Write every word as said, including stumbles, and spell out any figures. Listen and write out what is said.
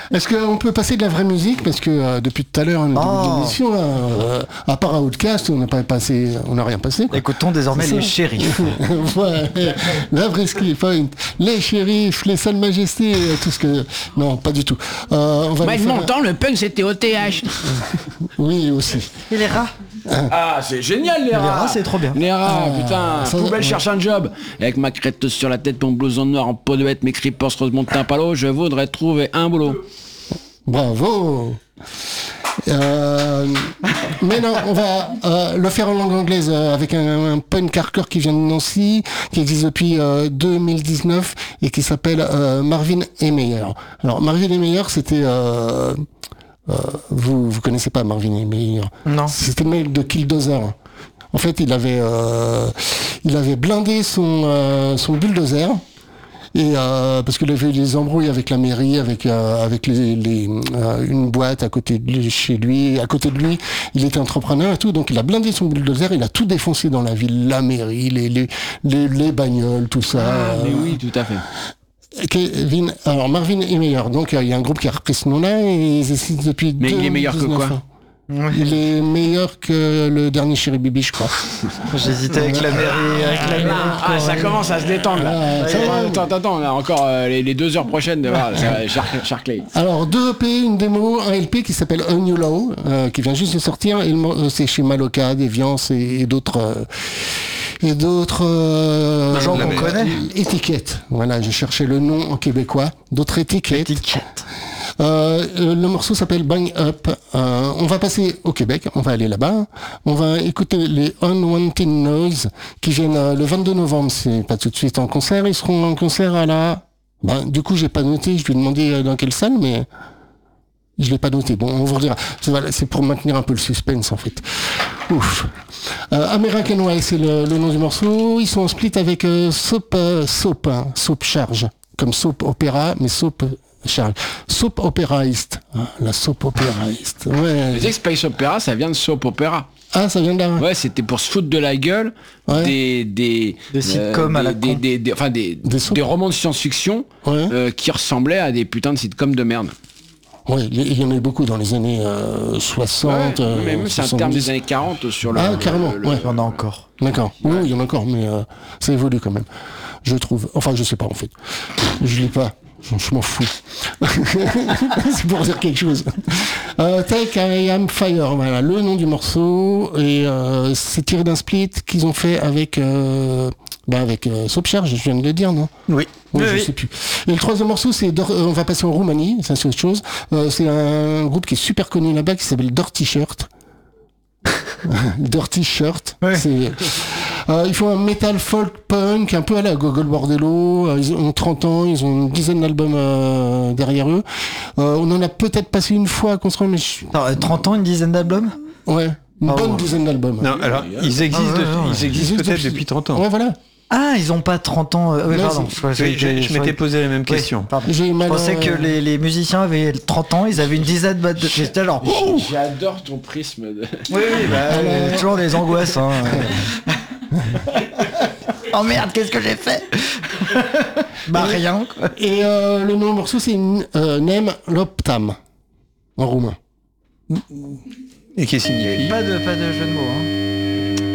Est-ce qu'on peut passer de la vraie musique? Parce que euh, depuis tout à l'heure, hein, le début de l'émission, là, euh, à part Outcast, on n'a pas passé, on n'a rien passé. Quoi. Écoutons désormais les shérifs. Ouais, la vraie ski point, les shérifs, les salles majestés, tout ce que. Non, pas du tout. Euh, on va Moi, de faire... mon temps, le punk, c'était O T H. Oui, aussi. Et les rats? Ah, c'est génial, les rats. Les rats, c'est trop bien. Les rats, ah, putain. ça, Poubelle ouais. cherche un job. Avec ma crête sur la tête, mon blouson noir en peau de bête, mes creepers remontent un palo, je voudrais trouver un boulot. Bravo. Euh, mais non, on va euh, le faire en langue anglaise euh, avec un, un punk hardcore qui vient de Nancy, qui existe depuis euh, deux mille dix-neuf et qui s'appelle euh, Marvin et Meyer. Alors Marvin et Meyer, c'était euh, euh, vous vous connaissez pas Marvin et Meyer? Non. C'était le mec de Killdozer. En fait, il avait euh, il avait blindé son euh, son bulldozer. Et euh, parce qu'il avait eu des embrouilles avec la mairie, avec euh, avec les, les euh, une boîte à côté de lui, chez lui, à côté de lui, il était entrepreneur et tout, donc il a blindé son bulldozer, il a tout défoncé dans la ville, la mairie, les les les, les bagnoles, tout ça. Ah, mais euh, oui, tout à fait. Kevin, alors Marvin est meilleur, donc il euh, y a un groupe qui a repris ce nom-là et ils existent depuis. Mais il est meilleur que quoi? Hein. Il est meilleur que le dernier Chéri Bibi, je crois. J'hésitais avec la mairie, avec la mairie. Ah, ça commence à se détendre là. Ah, Ça ça va, va. attends, attends, on a encore euh, les, les deux heures prochaines de voir Sharkley. Alors, deux E P, une démo, un L P qui s'appelle A New Law, euh, qui vient juste de sortir, et le mo- euh, c'est chez Maloka, Déviance et, et d'autres... euh, et d'autres euh, gens qu'on connaît. étiquettes. Voilà, j'ai cherché le nom en québécois. D'autres étiquettes. Étiquette. Euh, euh, le morceau s'appelle Bang Up. Euh, on va passer au Québec, on va aller là-bas. On va écouter les Unwanted Noise qui viennent euh, le vingt-deux novembre. C'est pas tout de suite en concert. Ils seront en concert à la... Ben, du coup, j'ai pas noté. Je lui ai demandé euh, dans quelle salle, mais je l'ai pas noté. Bon, on vous redira. C'est, voilà, c'est pour maintenir un peu le suspense, en fait. Ouf. Euh, American Way, c'est le, le nom du morceau. Ils sont en split avec euh, Soap, euh, Soap, hein, Soap Charge, comme Soap Opéra, mais Soap Charge. Soap Opéraiste, hein, la Soap Opéraiste. Ouais. Tu sais que Space Opera, ça vient de soap opera. Ah, ça vient de là. Ouais, c'était pour se foutre de la gueule Ouais. des des Des sitcoms à la des, con. des, des, enfin des, Des soaps. des romans de science-fiction Ouais. euh, qui ressemblaient à des putains de sitcoms de merde. Ouais, il y en a eu beaucoup dans les années euh, soixante. Ouais, euh, mais même c'est un terme soixante-dix. des années quarante sur le. Ah, le- carrément, le- ouais. Il y en a encore. D'accord. Oui, il y en a encore, mais euh, ça évolue quand même. Je trouve. Enfin, je sais pas en fait. Je lis pas. Je, je m'en fous. C'est pour dire quelque chose. Euh, Take I Am Fire, voilà le nom du morceau et euh, c'est tiré d'un split qu'ils ont fait avec euh, bah avec euh, Soap Charge, je viens de le dire, non? Oui. Oui, Oui, je oui. sais plus. Et le troisième morceau, c'est Dor- euh, on va passer en Roumanie, ça c'est autre chose. Euh, c'est un groupe qui est super connu là-bas qui s'appelle Dirty Shirt. Dirty Shirt. Ouais. C'est, euh, ils font un metal folk punk un peu à la Gogol Bordello. Euh, ils ont trente ans, ils ont une dizaine d'albums euh, derrière eux. Euh, on en a peut-être passé une fois à construire, mais je... Attends, euh, trente ans, une dizaine d'albums? ouais, une Ah bonne ouais. dizaine d'albums. Non, alors, ils existent, Ah ouais, ouais, ils ouais. existent Ils existent peut-être depuis- depuis trente ans. Ouais, voilà. Ah, ils ont pas trente ans. euh, oui, Non, pardon. c'est- Je, crois- Oui, je, je m'étais posé la même Oui, question. pardon. J'ai Je mal, pensais que euh, les, les musiciens avaient trente ans, ils avaient une dizaine de... J'étais alors... Oh J'adore ton prisme. De... oui, oui, bah, euh, toujours des angoisses. Hein. Oh merde, qu'est-ce que j'ai fait? Bah rien, quoi. Et euh, le nom du morceau, c'est euh, Nem Loptam, en roumain. Et qui signifie Pas de, pas de jeu de mots. Hein.